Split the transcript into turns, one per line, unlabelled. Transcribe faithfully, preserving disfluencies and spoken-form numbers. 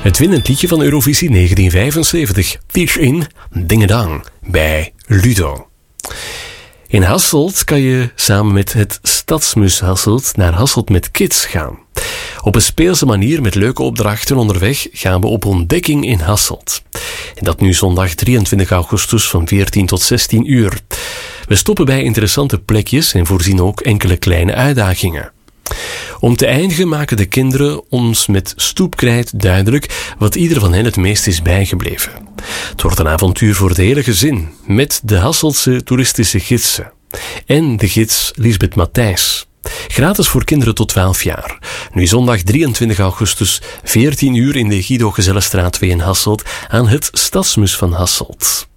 Het winnend liedje van Eurovisie negentien vijfenzeventig. Fish in Dingedang bij Ludo. In Hasselt kan je samen met het Stadsmus Hasselt naar Hasselt met Kids gaan. Op een speelse manier met leuke opdrachten onderweg gaan we op ontdekking in Hasselt. En dat nu zondag drieëntwintig augustus van veertien tot zestien uur. We stoppen bij interessante plekjes en voorzien ook enkele kleine uitdagingen. Om te eindigen maken de kinderen ons met stoepkrijt duidelijk wat ieder van hen het meest is bijgebleven. Het wordt een avontuur voor het hele gezin, met de Hasseltse toeristische gidsen. En de gids Lisbeth Matthijs. Gratis voor kinderen tot twaalf jaar. Nu zondag drieëntwintig augustus, veertien uur in de Guido Gezellenstraat twee in Hasselt, aan het Stadsmus van Hasselt.